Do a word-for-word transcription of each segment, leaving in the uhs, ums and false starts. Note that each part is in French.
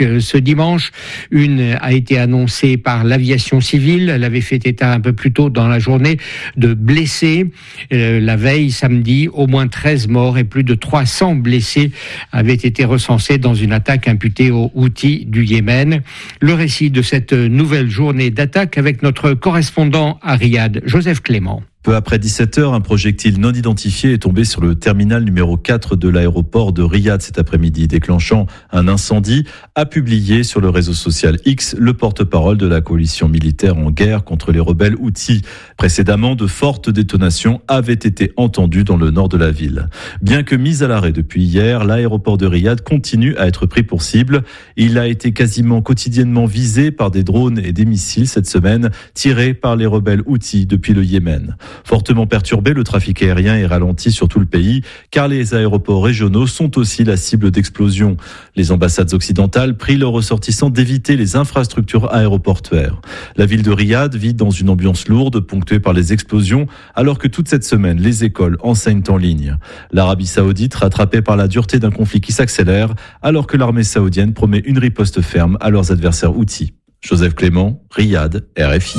d'attaques ce dimanche. Une a été annoncée par l'aviation civile. Elle avait fait état un peu plus tôt dans la journée de blessés. Euh, la veille, samedi, au moins treize morts et plus de trois cents blessés avaient été recensés dans une attaque imputée aux Houthis du Yémen. Le récit de cette nouvelle journée d'attaque avec notre correspondant à Riyad, Joseph Clément. Peu après dix-sept heures, un projectile non identifié est tombé sur le terminal numéro quatre de l'aéroport de Riyad cet après-midi, déclenchant un incendie, a publié sur le réseau social X le porte-parole de la coalition militaire en guerre contre les rebelles Houthis. Précédemment, de fortes détonations avaient été entendues dans le nord de la ville. Bien que mis à l'arrêt depuis hier, l'aéroport de Riyad continue à être pris pour cible. Il a été quasiment quotidiennement visé par des drones et des missiles cette semaine, tirés par les rebelles Houthis depuis le Yémen. Fortement perturbé, le trafic aérien est ralenti sur tout le pays, car les aéroports régionaux sont aussi la cible d'explosions. Les ambassades occidentales prient leurs ressortissants d'éviter les infrastructures aéroportuaires. La ville de Riyad vit dans une ambiance lourde, ponctuée par les explosions, alors que toute cette semaine, les écoles enseignent en ligne. L'Arabie saoudite, rattrapée par la dureté d'un conflit qui s'accélère, alors que l'armée saoudienne promet une riposte ferme à leurs adversaires houthis. Joseph Clément, Riyad, R F I.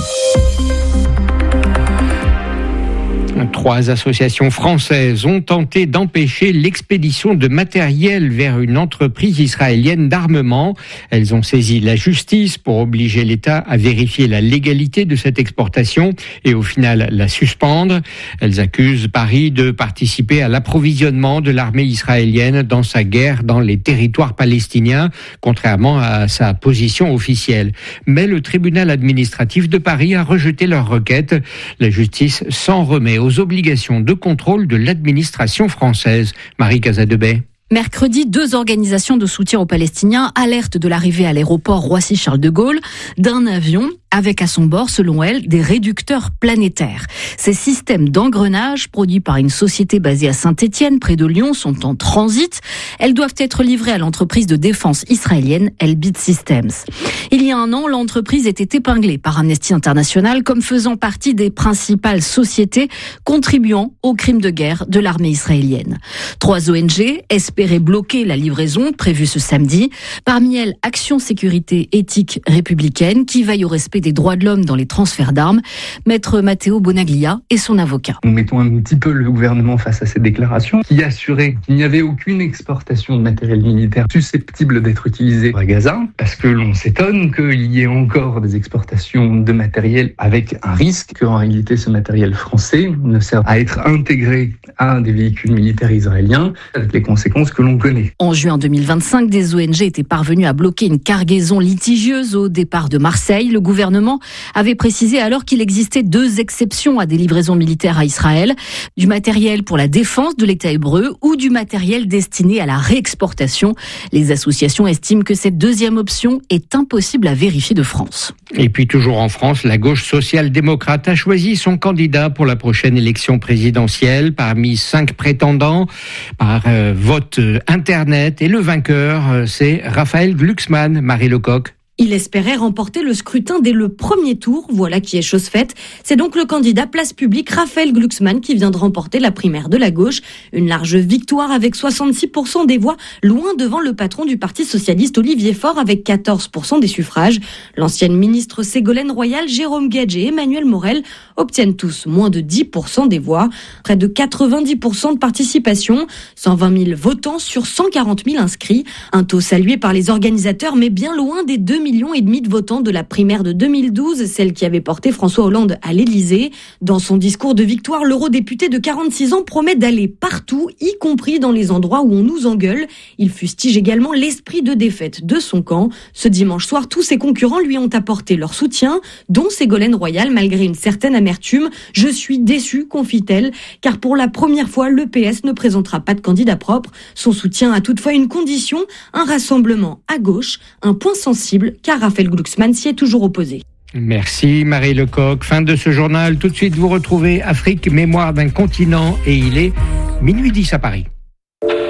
Trois associations françaises ont tenté d'empêcher l'expédition de matériel vers une entreprise israélienne d'armement. Elles ont saisi la justice pour obliger l'État à vérifier la légalité de cette exportation et au final la suspendre. Elles accusent Paris de participer à l'approvisionnement de l'armée israélienne dans sa guerre dans les territoires palestiniens, contrairement à sa position officielle. Mais le tribunal administratif de Paris a rejeté leur requête. La justice s'en remet aux obligations de contrôle de l'administration française. Marie Casadebey. Mercredi, deux organisations de soutien aux Palestiniens alertent de l'arrivée à l'aéroport Roissy-Charles de Gaulle d'un avion avec à son bord, selon elles, des réducteurs planétaires. Ces systèmes d'engrenage, produits par une société basée à Saint-Étienne, près de Lyon, sont en transit. Elles doivent être livrées à l'entreprise de défense israélienne Elbit Systems. Il y a un an, l'entreprise était épinglée par Amnesty International comme faisant partie des principales sociétés contribuant aux crimes de guerre de l'armée israélienne. Trois O N G espéraient bloquer la livraison prévue ce samedi. Parmi elles, Action Sécurité Éthique Républicaine, qui veille au respect des droits de l'homme dans les transferts d'armes. Maître Matteo Bonaglia et son avocat. Nous mettons un petit peu le gouvernement face à ces déclarations qui assuraient qu'il n'y avait aucune exportation de matériel militaire susceptible d'être utilisé à Gaza, parce que l'on s'étonne qu'il y ait encore des exportations de matériel avec un risque qu'en réalité ce matériel français ne serve à être intégré à des véhicules militaires israéliens, avec les conséquences que l'on connaît. En juin deux mille vingt-cinq, des O N G étaient parvenus à bloquer une cargaison litigieuse au départ de Marseille. Le gouvernement avait précisé alors qu'il existait deux exceptions à des livraisons militaires à Israël, du matériel pour la défense de l'État hébreu ou du matériel destiné à la réexportation. Les associations estiment que cette deuxième option est impossible à vérifier de France. Et puis toujours en France, la gauche social-démocrate a choisi son candidat pour la prochaine élection présidentielle parmi cinq prétendants par euh, vote euh, internet. Et le vainqueur, euh, c'est Raphaël Glucksmann. Marie Lecoq. Il espérait remporter le scrutin dès le premier tour, voilà qui est chose faite. C'est donc le candidat Place Publique, Raphaël Glucksmann, qui vient de remporter la primaire de la gauche. Une large victoire avec soixante-six pour cent des voix, loin devant le patron du Parti socialiste Olivier Faure avec quatorze pour cent des suffrages. L'ancienne ministre Ségolène Royal, Jérôme Gage et Emmanuel Morel obtiennent tous moins de dix pour cent des voix. Près de quatre-vingt-dix pour cent de participation, cent vingt mille votants sur cent quarante mille inscrits. Un taux salué par les organisateurs, mais bien loin des deux millions et demi de votants de la primaire de deux mille douze, celle qui avait porté François Hollande à l'Élysée. Dans son discours de victoire, l'eurodéputé de quarante-six ans promet d'aller partout, y compris dans les endroits où on nous engueule. Il fustige également l'esprit de défaite de son camp. Ce dimanche soir, tous ses concurrents lui ont apporté leur soutien, dont Ségolène Royal, malgré une certaine amertume. « Je suis déçue », confie-t-elle, car pour la première fois, le P S ne présentera pas de candidat propre. Son soutien a toutefois une condition, un rassemblement à gauche, un point sensible, car Raphaël Glucksmann s'y est toujours opposé. Merci Marie Lecoq. Fin de ce journal. Tout de suite, vous retrouvez Afrique, mémoire d'un continent, et il est minuit dix à Paris.